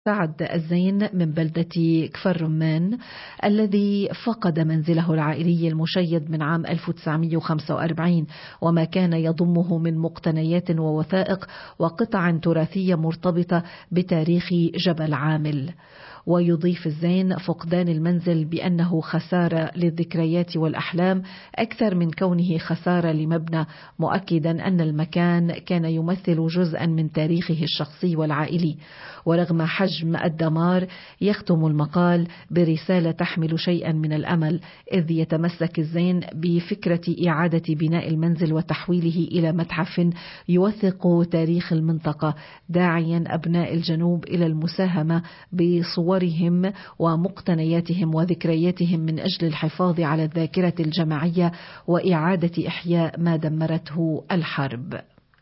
سعد الزين من بلدة كفر رمان الذي فقد منزله العائلي المشيد من عام 1945 وما كان يضمه من مقتنيات ووثائق وقطع تراثية مرتبطة بتاريخ جبل عامل. ويضيف الزين فقدان المنزل بأنه خسارة للذكريات والأحلام أكثر من كونه خسارة لمبنى، مؤكدا أن المكان كان يمثل جزءا من تاريخه الشخصي والعائلي. ورغم حجم الدمار يختم المقال برسالة تحمل شيئا من الأمل، إذ يتمسك الزين بفكرة إعادة بناء المنزل وتحويله إلى متحف يوثق تاريخ المنطقة، داعيا أبناء الجنوب إلى المساهمة بصورهم ومقتنياتهم وذكرياتهم من أجل الحفاظ على الذاكرة الجماعية وإعادة إحياء ما دمرته الحرب.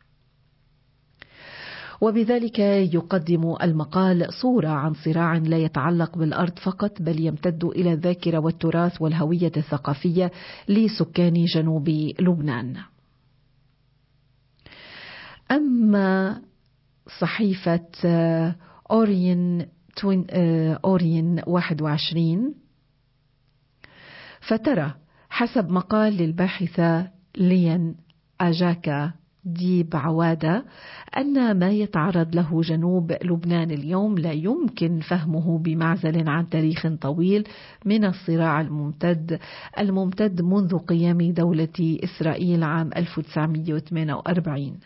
وبذلك يقدم المقال صورة عن صراع لا يتعلق بالأرض فقط، بل يمتد إلى الذاكرة والتراث والهوية الثقافية لسكان جنوب لبنان. أما صحيفة أورين 21 فترى حسب مقال للباحثة لين أجاكا ديب عوادة أن ما يتعرض له جنوب لبنان اليوم لا يمكن فهمه بمعزل عن تاريخ طويل من الصراع الممتد منذ قيام دولة إسرائيل عام 1948.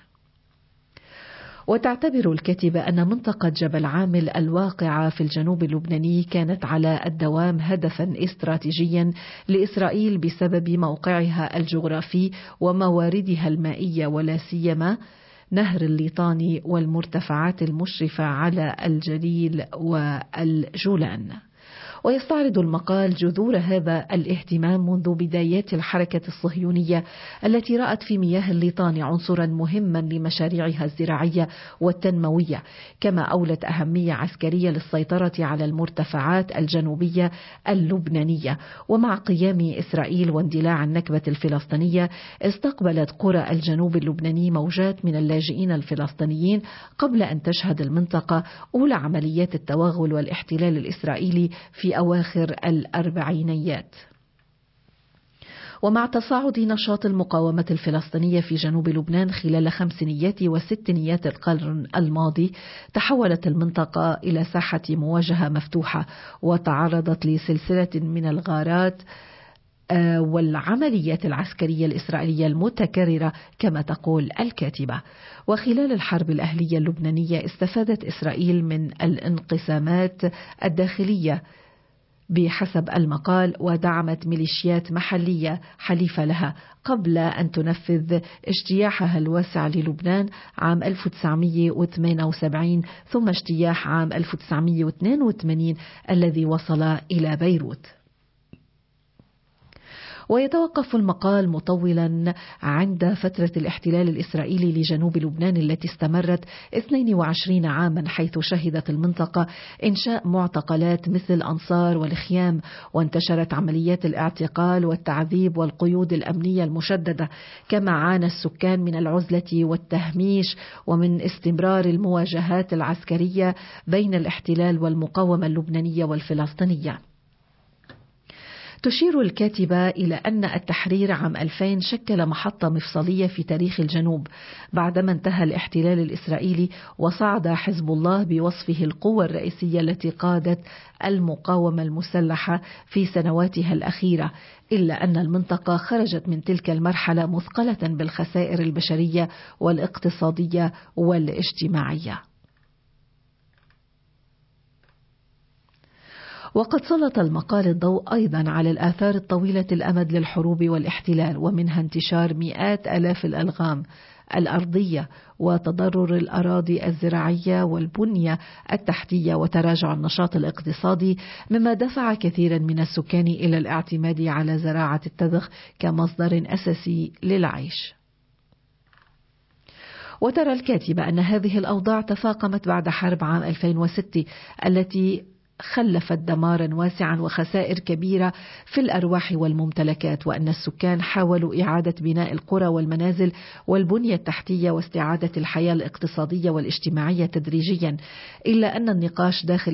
وتعتبر الكاتبة أن منطقة جبل عامل الواقعة في الجنوب اللبناني كانت على الدوام هدفا استراتيجيا لإسرائيل بسبب موقعها الجغرافي ومواردها المائية، ولا سيما نهر الليطاني والمرتفعات المشرفة على الجليل والجولان. ويستعرض المقال جذور هذا الاهتمام منذ بدايات الحركة الصهيونية التي رأت في مياه الليطان عنصرا مهما لمشاريعها الزراعية والتنموية، كما أولت أهمية عسكرية للسيطرة على المرتفعات الجنوبية اللبنانية. ومع قيام إسرائيل واندلاع النكبة الفلسطينية استقبلت قرى الجنوب اللبناني موجات من اللاجئين الفلسطينيين قبل أن تشهد المنطقة أولى عمليات التوغل والاحتلال الإسرائيلي في أواخر الأربعينيات. ومع تصاعد نشاط المقاومة الفلسطينية في جنوب لبنان خلال خمسينيات وستينيات القرن الماضي، تحولت المنطقة إلى ساحة مواجهة مفتوحة وتعرضت لسلسلة من الغارات والعمليات العسكرية الإسرائيلية المتكررة كما تقول الكاتبة. وخلال الحرب الأهلية اللبنانية استفادت إسرائيل من الانقسامات الداخلية بحسب المقال، ودعمت ميليشيات محلية حليفة لها قبل أن تنفذ اجتياحها الواسع للبنان عام 1978 ثم اجتياح عام 1982 الذي وصل إلى بيروت. ويتوقف المقال مطولا عند فترة الاحتلال الإسرائيلي لجنوب لبنان التي استمرت 22 عاما، حيث شهدت المنطقة إنشاء معتقلات مثل أنصار والخيام، وانتشرت عمليات الاعتقال والتعذيب والقيود الأمنية المشددة، كما عانى السكان من العزلة والتهميش ومن استمرار المواجهات العسكرية بين الاحتلال والمقاومة اللبنانية والفلسطينية. تشير الكاتبة إلى أن التحرير عام 2000 شكل محطة مفصلية في تاريخ الجنوب بعدما انتهى الاحتلال الإسرائيلي، وصعد حزب الله بوصفه القوة الرئيسية التي قادت المقاومة المسلحة في سنواتها الأخيرة، إلا أن المنطقة خرجت من تلك المرحلة مثقلة بالخسائر البشرية والاقتصادية والاجتماعية. وقد سلط المقال الضوء أيضا على الآثار الطويلة الأمد للحروب والاحتلال، ومنها انتشار مئات آلاف الألغام الأرضية وتضرر الأراضي الزراعية والبنية التحتية وتراجع النشاط الاقتصادي، مما دفع كثيرا من السكان إلى الاعتماد على زراعة التبغ كمصدر أساسي للعيش. وترى الكاتبة أن هذه الأوضاع تفاقمت بعد حرب عام 2006 التي خلفت دمارا واسعا وخسائر كبيرة في الأرواح والممتلكات، وأن السكان حاولوا إعادة بناء القرى والمنازل والبنية التحتية واستعادة الحياة الاقتصادية والاجتماعية تدريجيا، إلا أن النقاش داخل